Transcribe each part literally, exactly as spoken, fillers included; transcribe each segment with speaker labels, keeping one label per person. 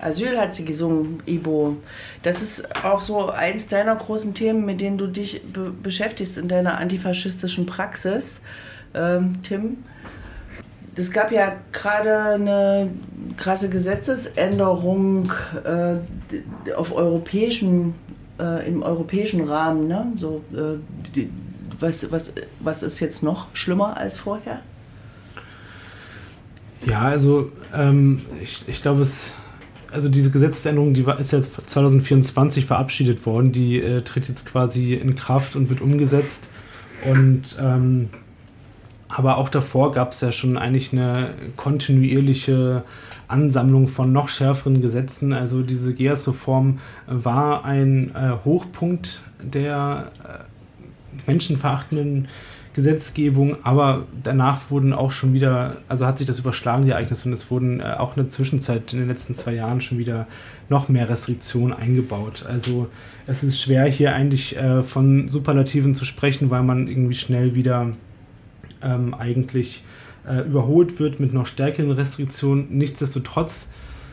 Speaker 1: Asyl hat sie gesungen, Ibo. Das ist auch so eins deiner großen Themen, mit denen du dich be- beschäftigst in deiner antifaschistischen Praxis, ähm, Tim. Es gab ja gerade eine krasse Gesetzesänderung äh, auf europäischen, äh, im europäischen Rahmen. Ne? So, äh, die, was, was, was ist jetzt noch schlimmer als vorher?
Speaker 2: Ja, also ähm, ich, ich glaube, es, also diese Gesetzesänderung, die war, ist jetzt zwanzig vierundzwanzig verabschiedet worden, die äh, tritt jetzt quasi in Kraft und wird umgesetzt. Und ähm, aber auch davor gab es ja schon eigentlich eine kontinuierliche Ansammlung von noch schärferen Gesetzen. Also diese G E A S-Reform war ein äh, Hochpunkt der äh, menschenverachtenden Gesetzgebung, aber danach wurden auch schon wieder, also hat sich das überschlagen, die Ereignisse, und es wurden äh, auch in der Zwischenzeit in den letzten zwei Jahren schon wieder noch mehr Restriktionen eingebaut. Also es ist schwer hier eigentlich äh, von Superlativen zu sprechen, weil man irgendwie schnell wieder ähm, eigentlich äh, überholt wird mit noch stärkeren Restriktionen. Nichtsdestotrotz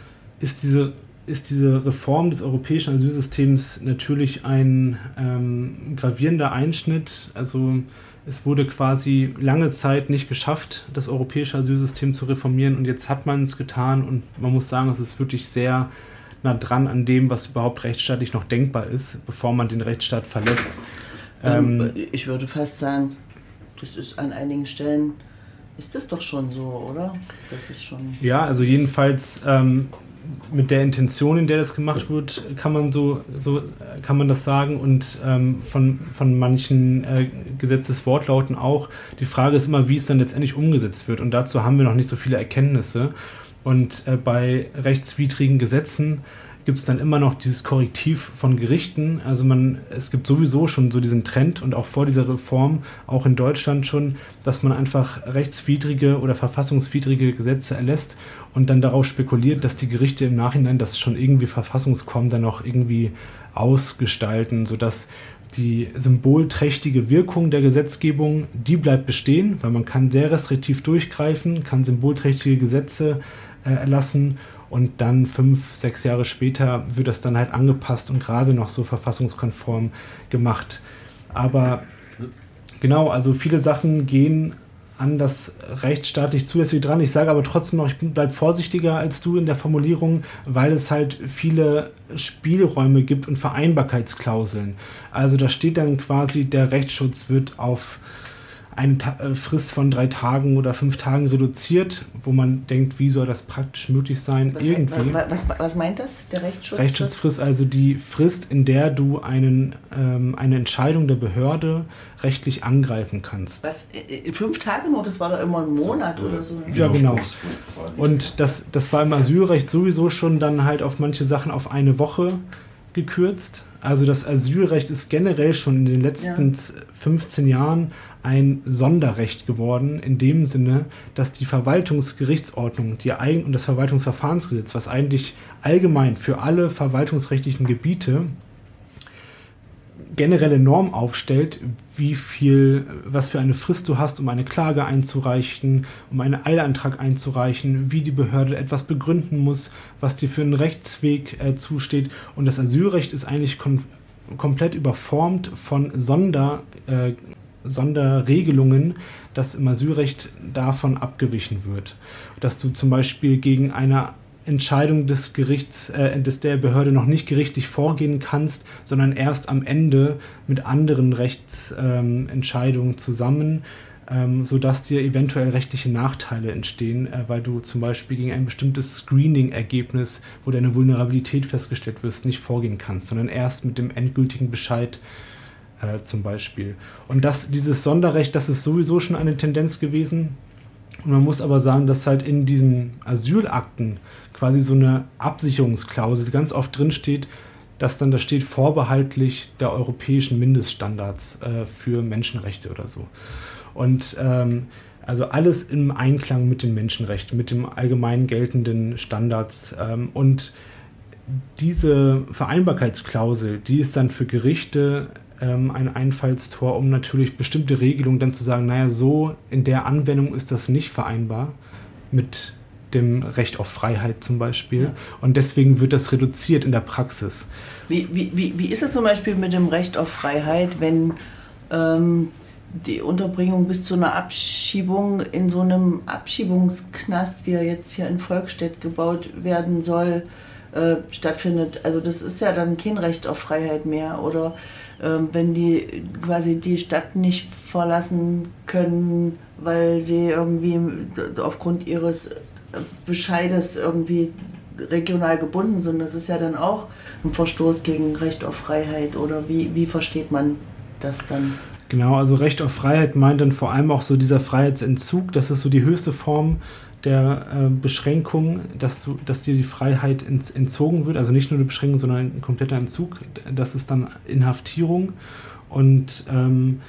Speaker 2: ist diese ist diese Reform des europäischen Asylsystems natürlich ein ähm, gravierender Einschnitt. Also es wurde quasi lange Zeit nicht geschafft, das europäische Asylsystem zu reformieren, und jetzt hat man es getan, und man muss sagen, es ist wirklich sehr nah dran an dem, was überhaupt rechtsstaatlich noch denkbar ist, bevor man den Rechtsstaat verlässt.
Speaker 1: Ähm, ähm, ich würde fast sagen, das ist an einigen Stellen, ist das doch schon so, oder? Das ist schon...
Speaker 2: Ja, also jedenfalls ähm, mit der Intention, in der das gemacht wird, kann man so, so kann man das sagen, und ähm, von, von manchen äh, Gesetzeswortlauten auch. Die Frage ist immer, wie es dann letztendlich umgesetzt wird, und dazu haben wir noch nicht so viele Erkenntnisse. Und äh, bei rechtswidrigen Gesetzen gibt es dann immer noch dieses Korrektiv von Gerichten. Also man, es gibt sowieso schon so diesen Trend, und auch vor dieser Reform, auch in Deutschland schon, dass man einfach rechtswidrige oder verfassungswidrige Gesetze erlässt und dann darauf spekuliert, dass die Gerichte im Nachhinein das schon irgendwie verfassungskonform dann noch irgendwie ausgestalten, sodass die symbolträchtige Wirkung der Gesetzgebung, die bleibt bestehen, weil man kann sehr restriktiv durchgreifen, kann symbolträchtige Gesetze äh, erlassen, und dann fünf, sechs Jahre später wird das dann halt angepasst und gerade noch so verfassungskonform gemacht. Aber genau, also viele Sachen gehen an das rechtsstaatlich Zulässige dran. Ich sage aber trotzdem noch, ich bleibe vorsichtiger als du in der Formulierung, weil es halt viele Spielräume gibt und Vereinbarkeitsklauseln. Also da steht dann quasi, der Rechtsschutz wird auf eine Ta- Frist von drei Tagen oder fünf Tagen reduziert, wo man denkt, wie soll das praktisch möglich sein?
Speaker 1: Was,
Speaker 2: Irgendwie.
Speaker 1: Was, was meint das, der Rechtsschutz?
Speaker 2: Rechtsschutzfrist, also die Frist, in der du einen, ähm, eine Entscheidung der Behörde rechtlich angreifen kannst.
Speaker 1: Was, in fünf Tage nur? Das war doch immer ein Monat so, oder so.
Speaker 2: Ja, genau. Und das, das war im Asylrecht sowieso schon dann halt auf manche Sachen auf eine Woche gekürzt. Also das Asylrecht ist generell schon in den letzten ja. fünfzehn Jahren ein Sonderrecht geworden, in dem Sinne, dass die Verwaltungsgerichtsordnung die Eigen- und das Verwaltungsverfahrensgesetz, was eigentlich allgemein für alle verwaltungsrechtlichen Gebiete generelle Norm aufstellt, wie viel, was für eine Frist du hast, um eine Klage einzureichen, um einen Eilantrag einzureichen, wie die Behörde etwas begründen muss, was dir für einen Rechtsweg äh, zusteht. Und das Asylrecht ist eigentlich kom- komplett überformt von Sonder äh, Sonderregelungen, dass im Asylrecht davon abgewichen wird. Dass du zum Beispiel gegen eine Entscheidung des Gerichts, äh, des der Behörde noch nicht gerichtlich vorgehen kannst, sondern erst am Ende mit anderen Rechtsentscheidungen ähm, zusammen, ähm, sodass dir eventuell rechtliche Nachteile entstehen, äh, weil du zum Beispiel gegen ein bestimmtes Screening-Ergebnis, wo deine Vulnerabilität festgestellt wird, nicht vorgehen kannst, sondern erst mit dem endgültigen Bescheid Äh, zum Beispiel. Und das, dieses Sonderrecht, das ist sowieso schon eine Tendenz gewesen. Und man muss aber sagen, dass halt in diesen Asylakten quasi so eine Absicherungsklausel ganz oft drin steht, dass dann da steht, vorbehaltlich der europäischen Mindeststandards äh, für Menschenrechte oder so. Und ähm, also alles im Einklang mit den Menschenrechten, mit dem allgemein geltenden Standards. Ähm, und diese Vereinbarkeitsklausel, die ist dann für Gerichte ein Einfallstor, um natürlich bestimmte Regelungen dann zu sagen, naja, so in der Anwendung ist das nicht vereinbar mit dem Recht auf Freiheit zum Beispiel.
Speaker 1: Ja.
Speaker 2: Und deswegen wird das reduziert in der Praxis.
Speaker 1: Wie, wie, wie, wie ist das zum Beispiel mit dem Recht auf Freiheit, wenn ähm, die Unterbringung bis zu einer Abschiebung in so einem Abschiebungsknast, wie er jetzt hier in Volkstedt gebaut werden soll, äh, stattfindet? Also das ist ja dann kein Recht auf Freiheit mehr. Oder ähm, wenn die quasi die Stadt nicht verlassen können, weil sie irgendwie aufgrund ihres Bescheides irgendwie regional gebunden sind. Das ist ja dann auch ein Verstoß gegen Recht auf Freiheit. Oder wie, wie versteht man das dann?
Speaker 2: Genau, also Recht auf Freiheit meint dann vor allem auch so dieser Freiheitsentzug. Das ist so die höchste Form der äh, Beschränkung, dass, du, dass dir die Freiheit ent, entzogen wird. Also nicht nur eine Beschränkung, sondern ein kompletter Entzug. Das ist dann Inhaftierung. Und ähm,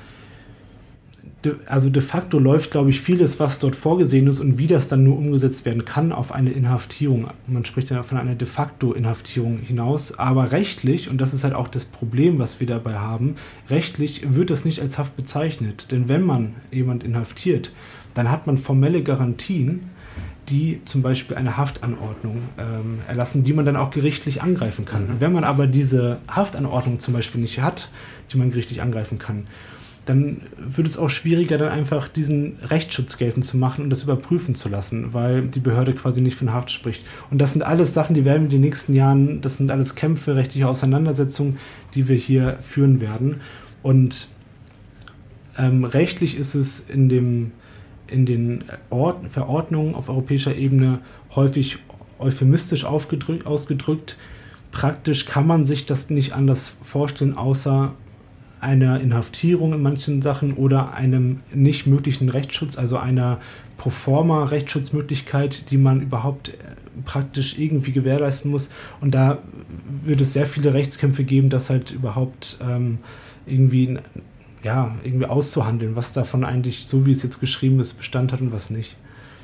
Speaker 2: de, also de facto läuft, glaube ich, vieles, was dort vorgesehen ist und wie das dann nur umgesetzt werden kann, auf eine Inhaftierung. Man spricht ja von einer de facto Inhaftierung hinaus. Aber rechtlich, und das ist halt auch das Problem, was wir dabei haben, rechtlich wird das nicht als Haft bezeichnet. Denn wenn man jemand inhaftiert, dann hat man formelle Garantien, die zum Beispiel eine Haftanordnung ähm, erlassen, die man dann auch gerichtlich angreifen kann. Und wenn man aber diese Haftanordnung zum Beispiel nicht hat, die man gerichtlich angreifen kann, dann wird es auch schwieriger, dann einfach diesen Rechtsschutz geltend zu machen und das überprüfen zu lassen, weil die Behörde quasi nicht von Haft spricht. Und das sind alles Sachen, die werden wir in den nächsten Jahren, das sind alles Kämpfe, rechtliche Auseinandersetzungen, die wir hier führen werden. Und ähm, rechtlich ist es in dem in den Ort, Verordnungen auf europäischer Ebene häufig euphemistisch aufgedrückt, ausgedrückt. Praktisch kann man sich das nicht anders vorstellen, außer einer Inhaftierung in manchen Sachen oder einem nicht möglichen Rechtsschutz, also einer Proforma-Rechtsschutzmöglichkeit, die man überhaupt praktisch irgendwie gewährleisten muss. Und da wird es sehr viele Rechtskämpfe geben, das halt überhaupt ähm, irgendwie ja, irgendwie auszuhandeln, was davon eigentlich, so wie es jetzt geschrieben ist, Bestand hat und was nicht.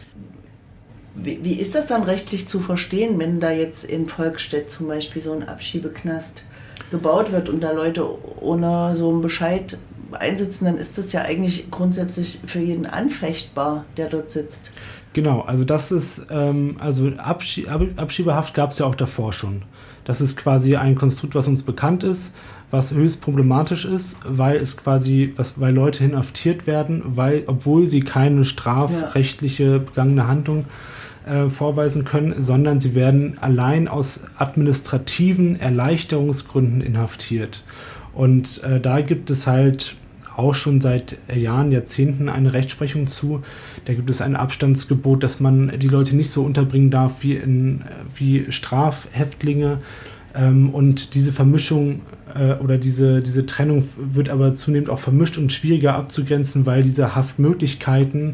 Speaker 1: Wie, wie ist das dann rechtlich zu verstehen, wenn da jetzt in Volkstedt zum Beispiel so ein Abschiebeknast gebaut wird und da Leute ohne so einen Bescheid einsitzen, dann ist das ja eigentlich grundsätzlich für jeden anfechtbar, der dort sitzt.
Speaker 2: Genau, also das ist, ähm, also Abschie- Abschiebehaft gab es ja auch davor schon. Das ist quasi ein Konstrukt, was uns bekannt ist, was höchst problematisch ist, weil es quasi, was, weil Leute inhaftiert werden, weil, obwohl sie keine strafrechtliche begangene Handlung äh, vorweisen können, sondern sie werden allein aus administrativen Erleichterungsgründen inhaftiert. Und äh, da gibt es halt auch schon seit Jahren, Jahrzehnten eine Rechtsprechung zu. Da gibt es ein Abstandsgebot, dass man die Leute nicht so unterbringen darf wie, in, wie Strafhäftlinge. Ähm, und diese Vermischung äh, oder diese, diese Trennung wird aber zunehmend auch vermischt und schwieriger abzugrenzen, weil diese Haftmöglichkeiten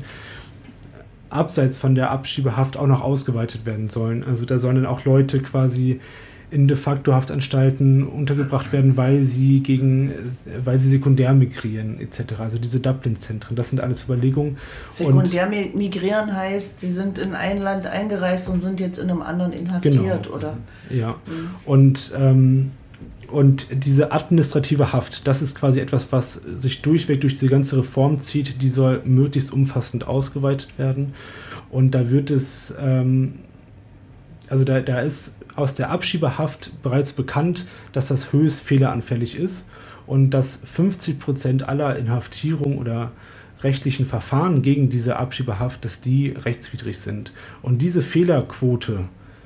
Speaker 2: abseits von der Abschiebehaft auch noch ausgeweitet werden sollen. Also da sollen dann auch Leute quasi in de facto Haftanstalten untergebracht werden, weil sie gegen, weil sie sekundär migrieren et cetera. Also diese Dublin-Zentren, das sind alles Überlegungen.
Speaker 1: Sekundär und migrieren heißt, sie sind in ein Land eingereist und sind jetzt in einem anderen inhaftiert,
Speaker 2: genau,
Speaker 1: oder?
Speaker 2: Ja. Mhm. Und ähm, und diese administrative Haft, das ist quasi etwas, was sich durchweg durch diese ganze Reform zieht, die soll möglichst umfassend ausgeweitet werden. Und da wird es, ähm, also da, da ist aus der Abschiebehaft bereits bekannt, dass das höchst fehleranfällig ist und dass fünfzig Prozent aller Inhaftierungen oder rechtlichen Verfahren gegen diese Abschiebehaft, dass die rechtswidrig sind. Und diese Fehlerquote,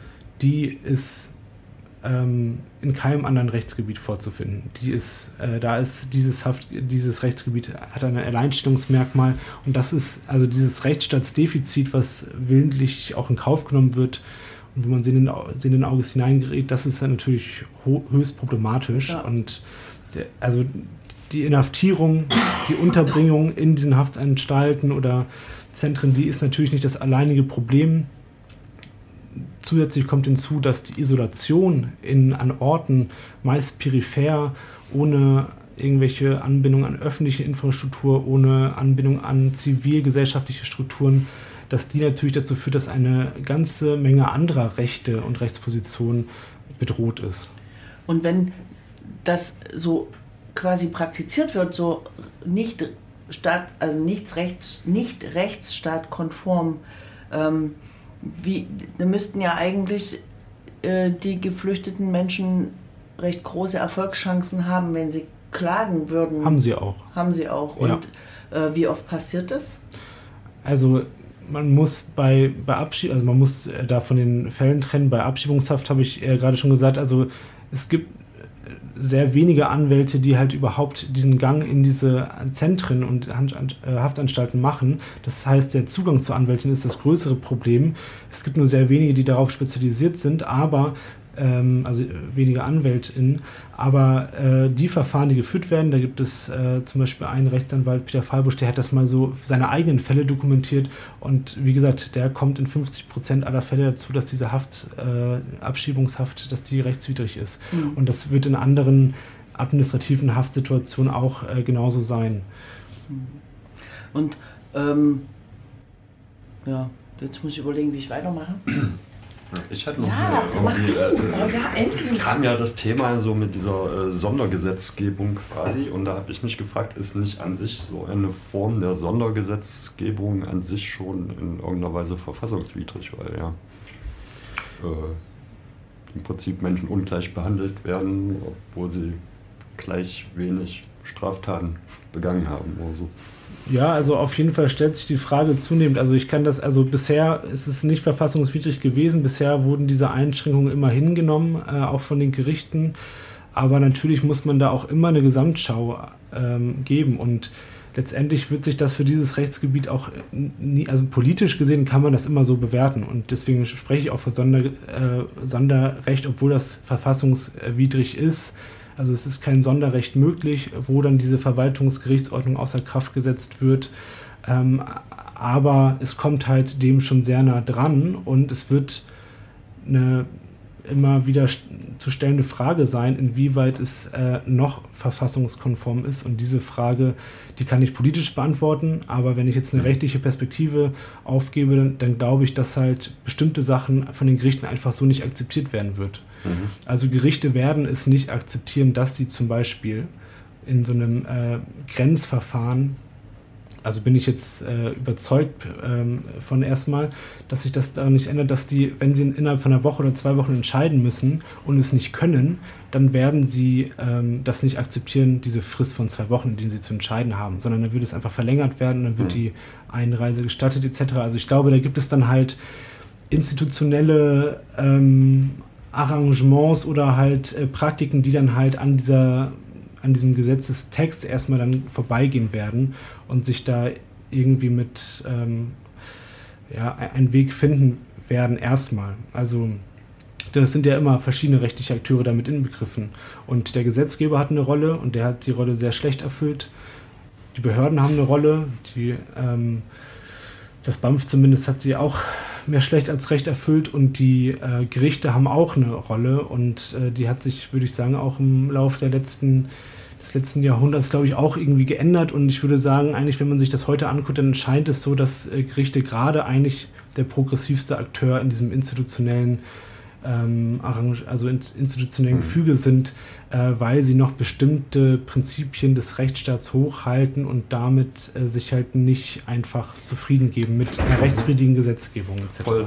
Speaker 2: die ist ähm, in keinem anderen Rechtsgebiet vorzufinden. Die ist, äh, da ist dieses Haft, dieses Rechtsgebiet hat ein Alleinstellungsmerkmal und das ist also dieses Rechtsstaatsdefizit, was willentlich auch in Kauf genommen wird, und wo man sehenden, sehenden Auges hineingerät, das ist ja natürlich ho- höchst problematisch. Ja. Und der, also die Inhaftierung, die Unterbringung in diesen Haftanstalten oder Zentren, die ist natürlich nicht das alleinige Problem. Zusätzlich kommt hinzu, dass die Isolation in, an Orten, meist peripher, ohne irgendwelche Anbindung an öffentliche Infrastruktur, ohne Anbindung an zivilgesellschaftliche Strukturen, dass die natürlich dazu führt, dass eine ganze Menge anderer Rechte und Rechtspositionen bedroht ist.
Speaker 1: Und wenn das so quasi praktiziert wird, so nicht Staat, also nichts Rechts, nicht rechtsstaatkonform, ähm, wie, da müssten ja eigentlich äh, die geflüchteten Menschen recht große Erfolgschancen haben, wenn sie klagen würden.
Speaker 2: Haben sie auch.
Speaker 1: Haben sie auch. Und ja. äh, wie oft passiert das?
Speaker 2: Also man muss bei, bei Abschiebung, also man muss äh, da von den Fällen trennen. Bei Abschiebungshaft habe ich äh, gerade schon gesagt, also es gibt sehr wenige Anwälte, die halt überhaupt diesen Gang in diese Zentren und Haftanstalten machen. Das heißt, der Zugang zur Anwältin ist das größere Problem. Es gibt nur sehr wenige, die darauf spezialisiert sind, aber ähm, also wenige AnwältInnen, aber äh, die Verfahren, die geführt werden, da gibt es äh, zum Beispiel einen Rechtsanwalt, Peter Fahlbusch, der hat das mal so für seine eigenen Fälle dokumentiert und wie gesagt, der kommt in fünfzig Prozent aller Fälle dazu, dass diese Haft, äh, Abschiebungshaft, dass die rechtswidrig ist. Mhm. Und das wird in anderen administrativen Haftsituationen auch äh, genauso sein.
Speaker 1: Und ähm, ja, jetzt muss ich überlegen, wie ich weitermache.
Speaker 3: Ich hatte noch
Speaker 1: ja,
Speaker 3: eine, irgendwie, äh,
Speaker 1: oh ja, endlich.
Speaker 3: Es kam ja das Thema so mit dieser äh, Sondergesetzgebung quasi und da habe ich mich gefragt, ist nicht an sich so eine Form der Sondergesetzgebung an sich schon in irgendeiner Weise verfassungswidrig, weil ja äh, im Prinzip Menschen ungleich behandelt werden, obwohl sie gleich wenig Straftaten begangen haben oder so.
Speaker 2: Ja, also auf jeden Fall stellt sich die Frage zunehmend. Also ich kann das, also bisher ist es nicht verfassungswidrig gewesen. Bisher wurden diese Einschränkungen immer hingenommen, äh, auch von den Gerichten. Aber natürlich muss man da auch immer eine Gesamtschau ähm, geben. Und letztendlich wird sich das für dieses Rechtsgebiet auch nie, also politisch gesehen kann man das immer so bewerten. Und deswegen spreche ich auch von Sonder, äh, Sonderrecht, obwohl das verfassungswidrig ist. Also es ist kein Sonderrecht möglich, wo dann diese Verwaltungsgerichtsordnung außer Kraft gesetzt wird. Ähm, aber es kommt halt dem schon sehr nah dran und es wird eine immer wieder zu stellende Frage sein, inwieweit es äh, noch verfassungskonform ist. Und diese Frage, die kann ich politisch beantworten, aber wenn ich jetzt eine rechtliche Perspektive aufgebe, dann, dann glaube ich, dass halt bestimmte Sachen von den Gerichten einfach so nicht akzeptiert werden wird. Mhm. Also Gerichte werden es nicht akzeptieren, dass sie zum Beispiel in so einem äh, Grenzverfahren, also bin ich jetzt äh, überzeugt ähm, von erstmal, dass sich das daran nicht ändert, dass die, wenn sie innerhalb von einer Woche oder zwei Wochen entscheiden müssen und es nicht können, dann werden sie ähm, das nicht akzeptieren, diese Frist von zwei Wochen, in denen sie zu entscheiden haben, sondern dann wird es einfach verlängert werden, dann wird mhm. die Einreise gestattet et cetera. Also ich glaube, da gibt es dann halt institutionelle ähm, Arrangements oder halt äh, Praktiken, die dann halt an dieser an diesem Gesetzestext erstmal dann vorbeigehen werden und sich da irgendwie mit ähm, ja, einen Weg finden werden erstmal. Also das sind ja immer verschiedene rechtliche Akteure damit inbegriffen. Und der Gesetzgeber hat eine Rolle und der hat die Rolle sehr schlecht erfüllt. Die Behörden haben eine Rolle, die, ähm, das B A M F zumindest hat sie auch mehr schlecht als recht erfüllt und die äh, Gerichte haben auch eine Rolle und äh, die hat sich, würde ich sagen, auch im Laufe der letzten, des letzten Jahrhunderts, glaube ich, auch irgendwie geändert und ich würde sagen, eigentlich, wenn man sich das heute anguckt, dann scheint es so, dass äh, Gerichte gerade eigentlich der progressivste Akteur in diesem institutionellen ähm, also in, institutionellen mhm. Gefüge sind, äh, weil sie noch bestimmte Prinzipien des Rechtsstaats hochhalten und damit äh, sich halt nicht einfach zufrieden geben mit einer rechtswidrigen Gesetzgebung et cetera. Voll.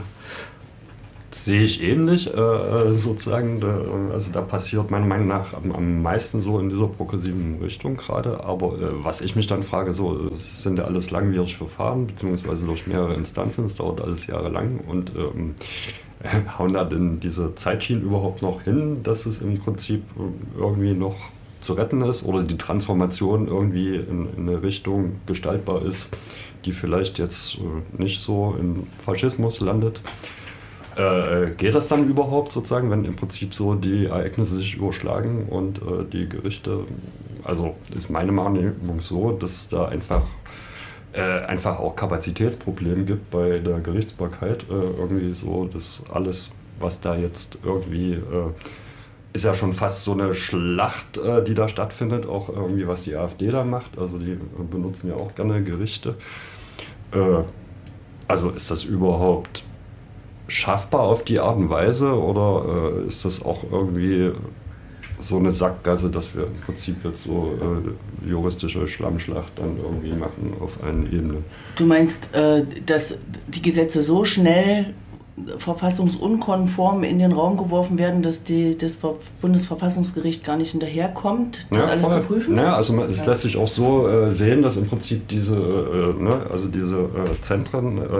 Speaker 3: Sehe ich ähnlich, äh, sozusagen, da, also da passiert meiner Meinung nach am, am meisten so in dieser progressiven Richtung gerade, aber äh, was ich mich dann frage, so, es sind ja alles langwierige Verfahren, beziehungsweise durch mehrere Instanzen, es dauert alles jahrelang und ähm, hauen da denn diese Zeitschienen überhaupt noch hin, dass es im Prinzip irgendwie noch zu retten ist oder die Transformation irgendwie in, in eine Richtung gestaltbar ist, die vielleicht jetzt äh, nicht so im Faschismus landet. Äh, geht das dann überhaupt sozusagen, wenn im Prinzip so die Ereignisse sich überschlagen und äh, die Gerichte, also ist meine Wahrnehmung so, dass da einfach äh, einfach auch Kapazitätsprobleme gibt bei der Gerichtsbarkeit, äh, irgendwie so, dass alles, was da jetzt irgendwie, äh, ist ja schon fast so eine Schlacht, äh, die da stattfindet, auch irgendwie was die AfD da macht, also die benutzen ja auch gerne Gerichte. Äh, also ist das überhaupt schaffbar auf die Art und Weise oder äh, ist das auch irgendwie so eine Sackgasse, dass wir im Prinzip jetzt so äh, juristische Schlammschlacht dann irgendwie machen auf allen Ebenen?
Speaker 1: Du meinst, äh, dass die Gesetze so schnell verfassungsunkonform in den Raum geworfen werden, dass die, das Bundesverfassungsgericht gar nicht hinterherkommt, das
Speaker 3: ja,
Speaker 1: alles
Speaker 3: voll.
Speaker 1: zu prüfen?
Speaker 3: Ja, also man, es
Speaker 1: ja.
Speaker 3: lässt sich auch so äh, sehen, dass im Prinzip diese, äh, ne, also diese äh, Zentren, äh,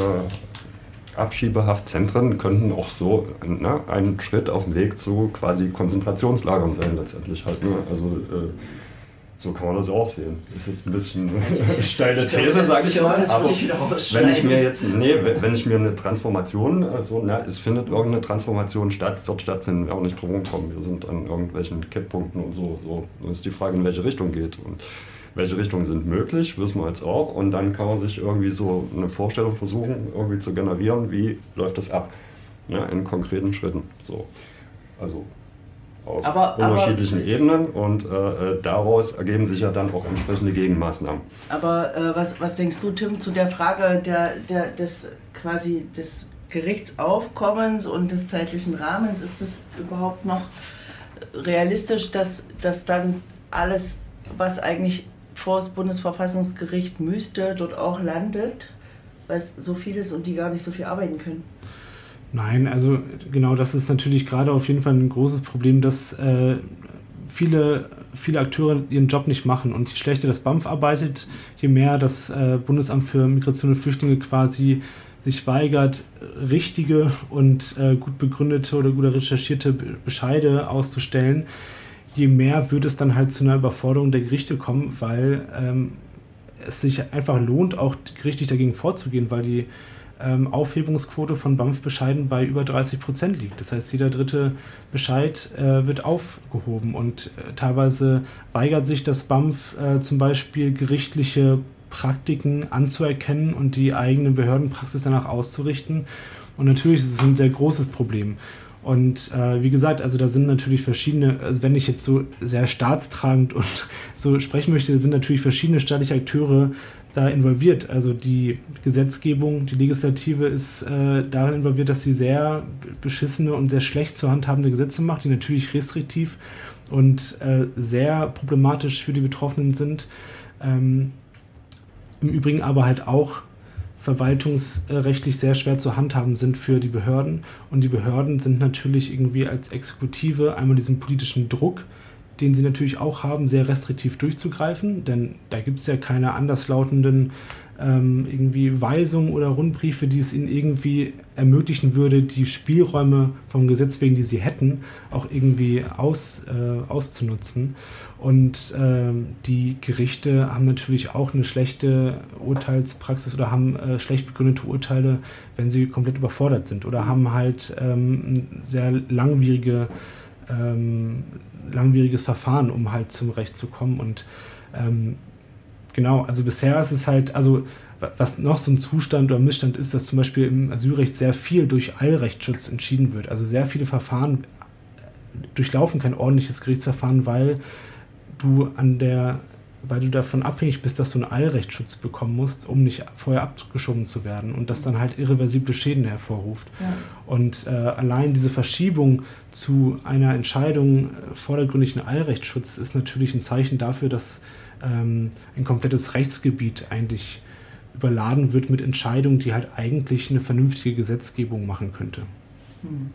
Speaker 3: Abschiebehaftzentren könnten auch so ne, ein Schritt auf dem Weg zu quasi Konzentrationslagern sein letztendlich halt. Ne? Also äh, so kann man das auch sehen. Ist jetzt ein bisschen eine steile These, sage ich mal. Aber wenn ich mir jetzt, nee, wenn ich mir eine Transformation, also na, es findet irgendeine Transformation statt, wird stattfinden, wir auch nicht drum kommen. Wir sind an irgendwelchen Kipppunkten und so. so. Dann ist die Frage, in welche Richtung geht. Und welche Richtungen sind möglich, wissen wir jetzt auch. Und dann kann man sich irgendwie so eine Vorstellung versuchen, irgendwie zu generieren, wie läuft das ab, ne, in konkreten Schritten. So. Also auf aber, unterschiedlichen aber, Ebenen und äh, daraus ergeben sich ja dann auch entsprechende Gegenmaßnahmen.
Speaker 1: Aber äh, was, was denkst du, Tim, zu der Frage der, der, des, quasi des Gerichtsaufkommens und des zeitlichen Rahmens? Ist das überhaupt noch realistisch, dass, dass dann alles, was eigentlich vor das Bundesverfassungsgericht müsste, dort auch landet, weil es so viel ist und die gar nicht so viel arbeiten können?
Speaker 2: Nein, also genau, das ist natürlich gerade auf jeden Fall ein großes Problem, dass äh, viele, viele Akteure ihren Job nicht machen. Und je schlechter das B A M F arbeitet, je mehr das äh, Bundesamt für Migration und Flüchtlinge quasi sich weigert, richtige und äh, gut begründete oder gut recherchierte Bescheide auszustellen, je mehr wird es dann halt zu einer Überforderung der Gerichte kommen, weil ähm, es sich einfach lohnt, auch gerichtlich dagegen vorzugehen, weil die ähm, Aufhebungsquote von B A M F-Bescheiden bei über dreißig Prozent liegt. Das heißt, jeder dritte Bescheid äh, wird aufgehoben und äh, teilweise weigert sich das B A M F äh, zum Beispiel gerichtliche Praktiken anzuerkennen und die eigene Behördenpraxis danach auszurichten. Und natürlich ist es ein sehr großes Problem. Und äh, wie gesagt, also da sind natürlich verschiedene, also wenn ich jetzt so sehr staatstragend und so sprechen möchte, sind natürlich verschiedene staatliche Akteure da involviert. Also die Gesetzgebung, die Legislative ist äh, darin involviert, dass sie sehr beschissene und sehr schlecht zu handhabende Gesetze macht, die natürlich restriktiv und äh, sehr problematisch für die Betroffenen sind. Ähm, im Übrigen aber halt auch verwaltungsrechtlich sehr schwer zu handhaben sind für die Behörden. Und die Behörden sind natürlich irgendwie als Exekutive einmal diesen politischen Druck, den sie natürlich auch haben, sehr restriktiv durchzugreifen, denn da gibt es ja keine anderslautenden ähm, irgendwie Weisungen oder Rundbriefe, die es ihnen irgendwie ermöglichen würde, die Spielräume vom Gesetz wegen, die sie hätten, auch irgendwie aus, äh, auszunutzen. Und ähm, die Gerichte haben natürlich auch eine schlechte Urteilspraxis oder haben äh, schlecht begründete Urteile, wenn sie komplett überfordert sind oder haben halt ähm, sehr langwierige ähm, langwieriges Verfahren, um halt zum Recht zu kommen. Und ähm, genau, also bisher ist es halt, also was noch so ein Zustand oder Missstand ist, dass zum Beispiel im Asylrecht sehr viel durch Eilrechtsschutz entschieden wird. Also sehr viele Verfahren durchlaufen kein ordentliches Gerichtsverfahren, weil du an der, weil du davon abhängig bist, dass du einen Eilrechtsschutz bekommen musst, um nicht vorher abgeschoben zu werden und das dann halt irreversible Schäden hervorruft. Ja. Und äh, allein diese Verschiebung zu einer Entscheidung äh, vordergründigen Eilrechtsschutz ist natürlich ein Zeichen dafür, dass ähm, ein komplettes Rechtsgebiet eigentlich überladen wird mit Entscheidungen, die halt eigentlich eine vernünftige Gesetzgebung machen könnte. Hm.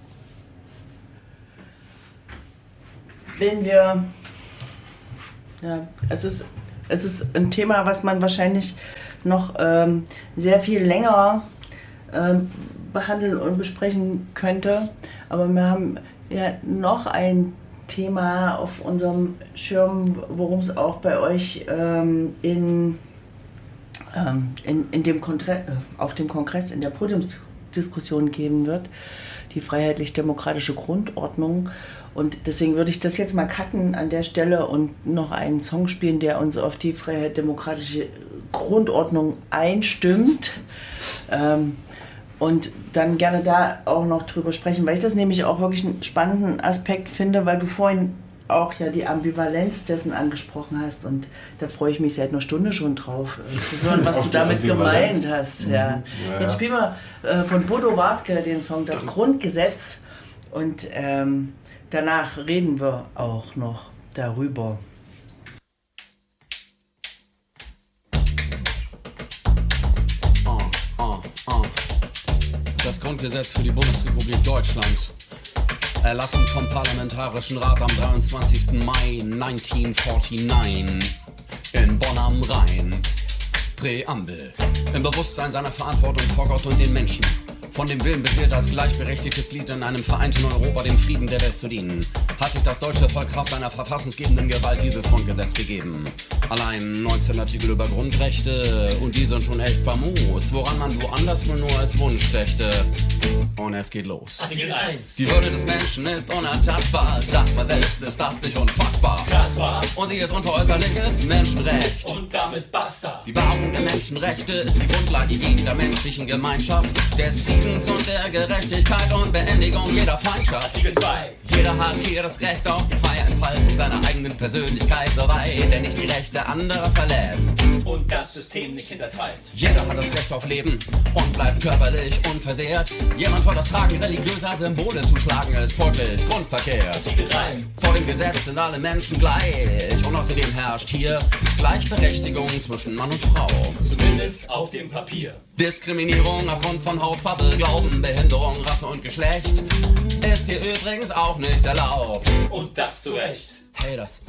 Speaker 1: Wenn wir Ja, es ist, es ist ein Thema, was man wahrscheinlich noch ähm, sehr viel länger ähm, behandeln und besprechen könnte. Aber wir haben ja noch ein Thema auf unserem Schirm, worum es auch bei euch ähm, in, ähm, in, in dem Kongress, auf dem Kongress in der Podiumsdiskussion geben wird, die freiheitlich-demokratische Grundordnung. Und deswegen würde ich das jetzt mal cutten an der Stelle und noch einen Song spielen, der uns auf die freiheitlich-demokratische Grundordnung einstimmt. Ähm, und dann gerne da auch noch drüber sprechen, weil ich das nämlich auch wirklich einen spannenden Aspekt finde, weil du vorhin auch ja die Ambivalenz dessen angesprochen hast. Und da freue ich mich seit einer Stunde schon drauf, äh, zu hören, was du damit gemeint hast. Mhm. Ja. Ja, ja. Jetzt spielen wir äh, von Bodo Wartke den Song Das Grundgesetz und ähm, danach reden wir auch noch darüber.
Speaker 4: Das Grundgesetz für die Bundesrepublik Deutschland. Erlassen vom Parlamentarischen Rat am dreiundzwanzigsten Mai neunzehnhundertneunundvierzig in Bonn am Rhein. Präambel. Im Bewusstsein seiner Verantwortung vor Gott und den Menschen. Von dem Willen beseelt, als gleichberechtigtes Glied in einem vereinten Europa dem Frieden der Welt zu dienen, hat sich das deutsche Volk Kraft einer verfassungsgebenden Gewalt dieses Grundgesetz gegeben. Allein neunzehn Artikel über Grundrechte und die sind schon echt famos, woran man woanders wohl nur als Wunsch dächte. Und es geht los.
Speaker 5: Artikel eins.
Speaker 4: Die Würde des Menschen ist unantastbar, sagt man selbst, ist das nicht unfassbar.
Speaker 5: Das war.
Speaker 4: Und sie ist unveräußerliches Menschenrecht.
Speaker 5: Und damit basta.
Speaker 4: Die Wahrung der Menschenrechte ist die Grundlage jeder menschlichen Gemeinschaft, des Friedens und der Gerechtigkeit und Beendigung jeder Feindschaft.
Speaker 5: Artikel zwei.
Speaker 4: Jeder hat hier das Recht auf die freie Entfaltung seiner eigenen Persönlichkeit, soweit er nicht die Rechte anderer verletzt
Speaker 5: und das System nicht hintertreibt.
Speaker 4: Jeder hat das Recht auf Leben und bleibt körperlich unversehrt. Jemand vor das Tragen religiöser Symbole zu schlagen ist folglich grundverkehrt.
Speaker 5: Artikel drei.
Speaker 4: Vor dem Gesetz sind alle Menschen gleich und außerdem herrscht hier Gleichberechtigung zwischen Mann und Frau.
Speaker 5: Zumindest auf dem Papier.
Speaker 4: Diskriminierung aufgrund von Hautfarbe, Glauben, Behinderung, Rasse und Geschlecht ist hier übrigens auch nicht erlaubt.
Speaker 5: Und das zu Recht.
Speaker 4: Hey, das